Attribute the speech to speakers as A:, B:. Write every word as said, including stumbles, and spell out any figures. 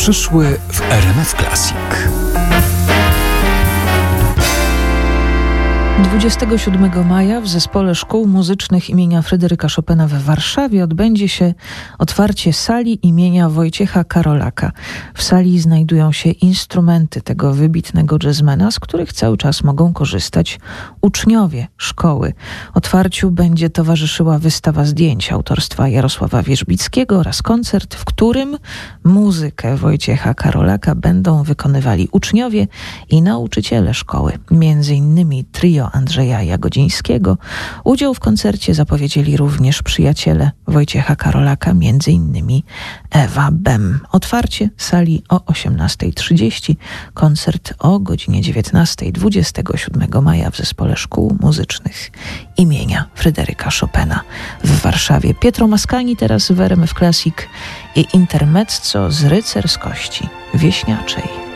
A: przyszły w R M F Classic.
B: dwudziestego siódmego maja w Zespole Szkół Muzycznych imienia Fryderyka Chopina w Warszawie odbędzie się otwarcie sali imienia Wojciecha Karolaka. W sali znajdują się instrumenty tego wybitnego jazzmana, z których cały czas mogą korzystać uczniowie szkoły. Otwarciu będzie towarzyszyła wystawa zdjęć autorstwa Jarosława Wierzbickiego oraz koncert, w którym muzykę Wojciecha Karolaka będą wykonywali uczniowie i nauczyciele szkoły, między innymi trio Andrzeja Jagodzińskiego. Udział w koncercie zapowiedzieli również przyjaciele Wojciecha Karolaka, między innymi Ewa Bem. Otwarcie sali o osiemnastej trzydzieści, koncert o godzinie dziewiętnastej dwudziestego siódmego maja w Zespole Szkół Muzycznych imienia Fryderyka Chopina w Warszawie. Pietro Mascagni teraz w R M F Classic i intermezzo z rycerskości wieśniaczej.